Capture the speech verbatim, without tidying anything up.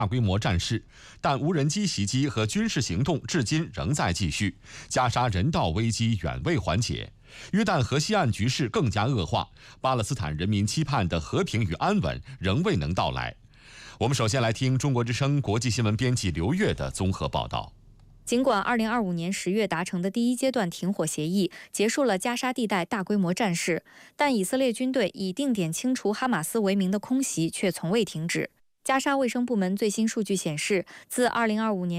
大规模战事，但无人机袭击和军事行动至今仍在继续，加沙人道危机远未缓解。约旦河西岸局势更加恶化，巴勒斯坦人民期盼的和平与安稳仍未能到来。我们首先来听中国之声国际新闻编辑刘越的综合报道。 尽管二零二五年十月达成的第一阶段停火协议结束了加沙地带大规模战事，但以色列军队以定点清除哈马斯为名的空袭却从未停止。加沙卫生部门最新数据显示，自二零二五年